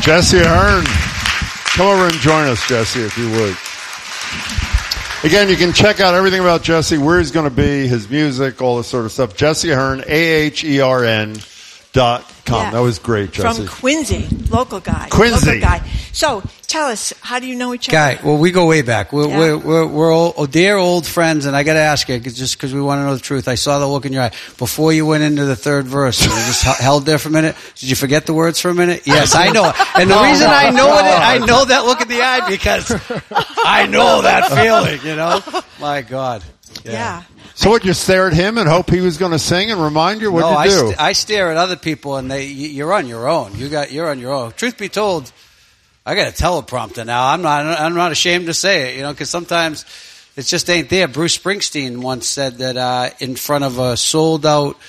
Jesse Ahern. Come over and join us, Jesse, if you would. Again, you can check out everything about Jesse, where he's going to be, his music, all this sort of stuff. Jesse Ahern, AHERN.com. Yeah. That was great, Jesse. From Quincy, local guy. Quincy. Local guy. So, tell us, how do you know each other? Guy, well, we go way back. We're all dear old friends, and I got to ask you, just because we want to know the truth. I saw the look in your eye before you went into the third verse. You just held there for a minute. Did you forget the words for a minute? Yes, I know. And the reason I know it, I know that look in the eye because I know that feeling. You know, my God. Yeah. So what, you stare at him and hope he was going to sing and remind you? What'd you do? I stare at other people, and you're on your own. You're on your own. Truth be told, I got a teleprompter now. I'm not ashamed to say it, because sometimes it just ain't there. Bruce Springsteen once said that in front of a sold-out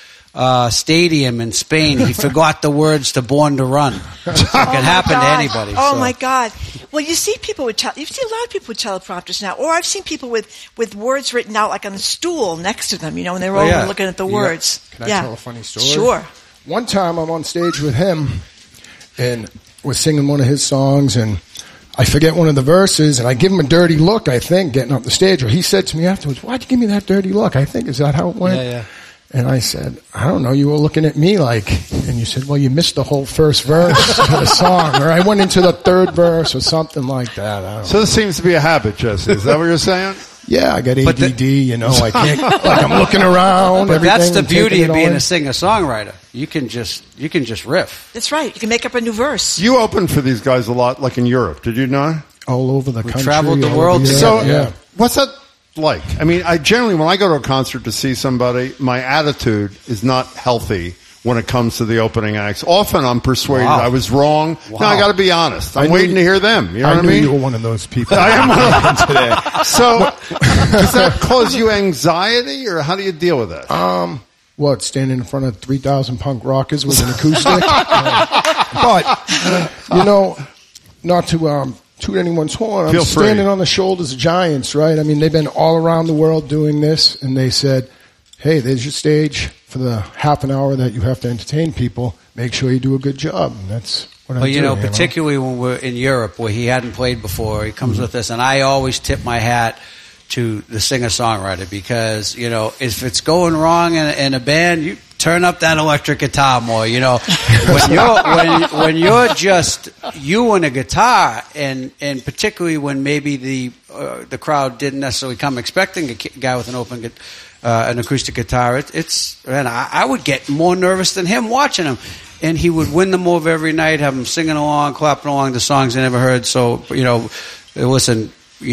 stadium in Spain, he forgot the words to "Born to Run." It can happen to anybody. Oh my God! Well, you see people you see a lot of people with teleprompters now, or I've seen people with words written out like on the stool next to them, and they're over looking at the words. Can I tell a funny story? Sure. One time I'm on stage with him, and we're singing one of his songs, and I forget one of the verses, and I give him a dirty look, I think, getting up the stage. Or he said to me afterwards, "Why'd you give me that dirty look?" I think, is that how it went? Yeah. And I said, "I don't know, you were looking at me like," and you said, "Well, you missed the whole first verse of the song," or I went into the third verse or something like that. I don't So this seems to be a habit, Jesse. Is that what you're saying? Yeah, I got ADD, I can't, like I'm looking around. But that's the beauty of being a singer-songwriter. You can just riff. That's right. You can make up a new verse. You opened for these guys a lot, like in Europe, did you not? All over the country. Traveled the world. So, what's that like? I mean, I generally, when I go to a concert to see somebody, my attitude is not healthy when it comes to the opening acts. Often I'm persuaded I was wrong. Wow. No, I got to be honest. I'm waiting to hear them. You know what I mean? I knew you were one of those people. I am one of them today. So, does that cause you anxiety, or how do you deal with that? What, standing in front of 3,000 punk rockers with an acoustic? But, not to toot anyone's horn, I'm standing on the shoulders of giants, right? I mean, they've been all around the world doing this, and they said, "Hey, there's your stage for the half an hour that you have to entertain people. Make sure you do a good job." And that's what I do. Particularly when we're in Europe, where he hadn't played before, he comes with us, and I always tip my hat to the singer-songwriter because, if it's going wrong in a band, you turn up that electric guitar more, when you're just you and a guitar, and particularly when maybe the crowd didn't necessarily come expecting a guy with an acoustic guitar, I would get more nervous than him watching him. And he would win them over every night, have them singing along, clapping along the songs they never heard. So, listen,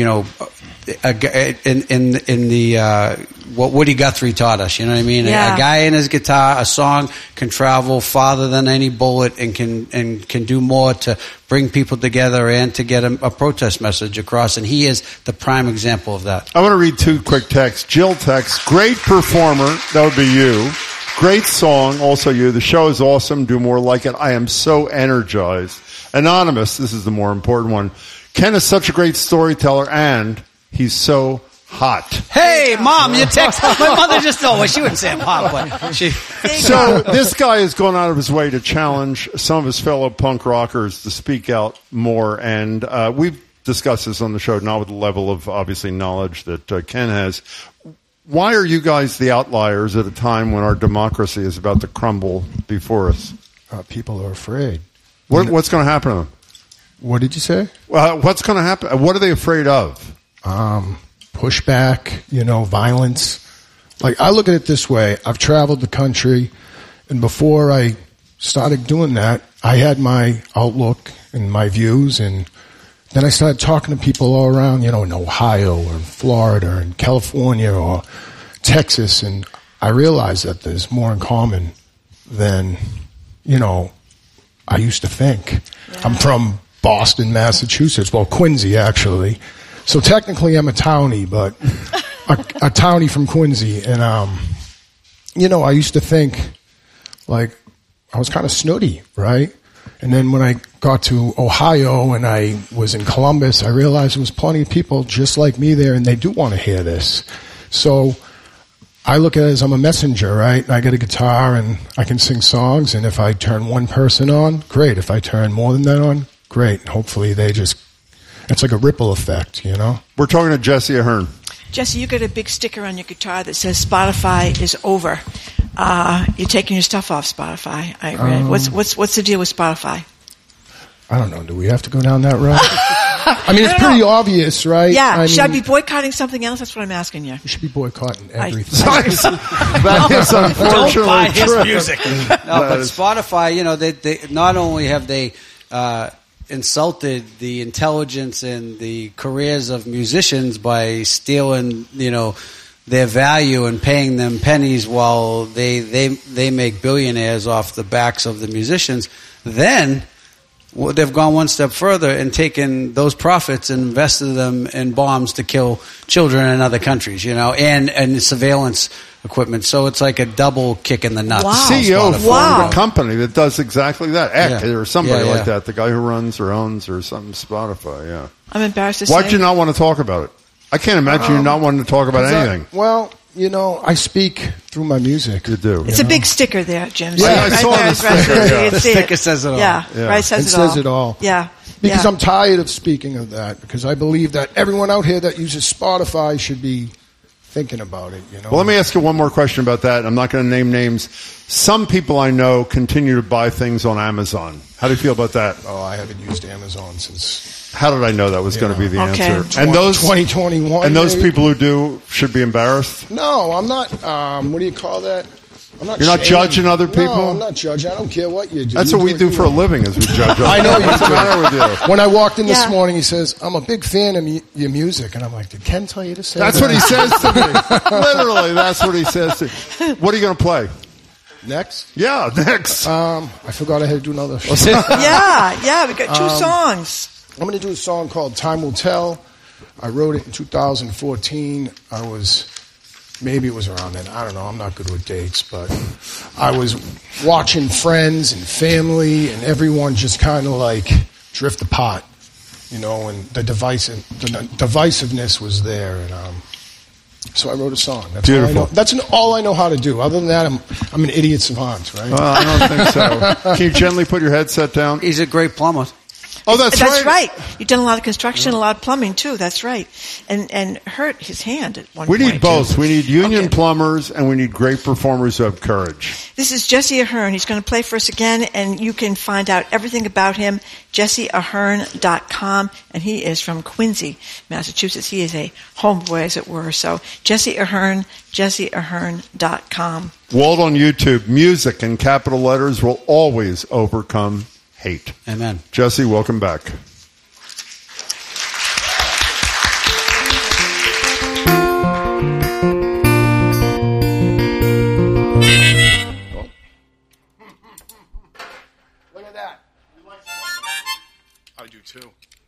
what Woody Guthrie taught us, you know what I mean? Yeah. A guy and his guitar, a song can travel farther than any bullet and can do more to bring people together and to get a protest message across. And he is the prime example of that. I want to read two quick texts. Jill texts, "Great performer," that would be you. "Great song," also you. "The show is awesome. Do more like it. I am so energized." Anonymous, this is the more important one. "Ken is such a great storyteller, and he's so hot." Hey, Mom, you text. My mother just told me. She wouldn't say I'm hot, but she... So this guy has gone out of his way to challenge some of his fellow punk rockers to speak out more, and we've discussed this on the show, not with the level of, obviously, knowledge that Ken has. Why are you guys the outliers at a time when our democracy is about to crumble before us? People are afraid. What's going to happen to them? What did you say? What's going to happen? What are they afraid of? Pushback, violence. Like, I look at it this way. I've traveled the country, and before I started doing that, I had my outlook and my views, and then I started talking to people all around, in Ohio or Florida and California or Texas, and I realized that there's more in common than, I used to think. Yeah. I'm from Boston, Massachusetts. Well, Quincy, actually. So technically I'm a townie, but a townie from Quincy. And, I used to think, like, I was kind of snooty, right? And then when I got to Ohio and I was in Columbus, I realized there was plenty of people just like me there, and they do want to hear this. So I look at it as I'm a messenger, right? I get a guitar and I can sing songs, and if I turn one person on, great. If I turn more than that on, great. And hopefully it's like a ripple effect, you know? We're talking to Jesse Ahern. Jesse, you got a big sticker on your guitar that says Spotify is over. You're taking your stuff off Spotify, I read. What's the deal with Spotify? I don't know. Do we have to go down that road? I mean, it's pretty obvious, right? Yeah. Should I be boycotting something else? That's what I'm asking you. You should be boycotting everything. That is unfortunately Don't buy his true. music. No, but Spotify, you know, they not only have they insulted the intelligence and the careers of musicians by stealing, you know, their value and paying them pennies while they make billionaires off the backs of the musicians, then they've gone one step further and taken those profits and invested them in bombs to kill children in other countries, you know, and surveillance equipment. So it's like a double kick in the nuts. Wow. CEO Spotify. formed a company that does exactly that. Eck or somebody Yeah, yeah. like that. The guy who runs or owns or something, Spotify, yeah. I'm embarrassed to Why'd say. you not want to talk about it? I can't imagine you not wanting to talk about anything. Well, you know, I speak through my music. You do. It's a big sticker there, Jim. Yeah, I saw the sticker, yeah. You can The see sticker it. says it all. Yeah, Yeah. right. Says It says it all. Yeah. Because yeah. I'm tired of speaking of that. Because I believe that everyone out here that uses Spotify should be thinking about it, you know. Well, let me ask you one more question about that. I'm not going to name names. Some people I know continue to buy things on Amazon. How do you feel about that? Oh, I haven't used Amazon since How did I know that was going to be the Okay. answer? And those 2021. and those maybe? people who do should be embarrassed. No, I'm not. What do you call that? I'm not. You're not shaming. judging other people? No, I'm not judging. I don't care what you do. That's You what we do for a living, is we judge. I know you What's the do. matter with you? When I walked in this Yeah. morning, he says, "I'm a big fan of your music," and I'm like, "Did Ken tell you to say That's that?" what he says to me. Literally, that's what he says to me. What are you going to play? Next, Yeah, next. I forgot I had to do another. Yeah. We got two songs. I'm going to do a song called "Time Will Tell." I wrote it in 2014. Maybe it was around then. I don't know. I'm not good with dates, but I was watching friends and family and everyone just kind of like drift apart, you know, and the divisiveness was there. And so I wrote a song. That's Beautiful. All I know. That's all I know how to do. Other than that, I'm an idiot savant, right? I don't think so. Can you gently put your headset down? He's a great plumber. Oh, that's right. You've done a lot of construction, a lot of plumbing too. That's right. And hurt his hand at one We point. need both. We need union Okay. plumbers and we need great performers who have courage. This is Jesse Ahern. He's going to play for us again, and you can find out everything about him, jesseahern.com, and he is from Quincy, Massachusetts. He is a homeboy, as it were. So Jesse Ahern, jesseahern.com. Walt on YouTube, music in capital letters will always overcome hate. Amen. Jesse, welcome back. Look at that. I do too.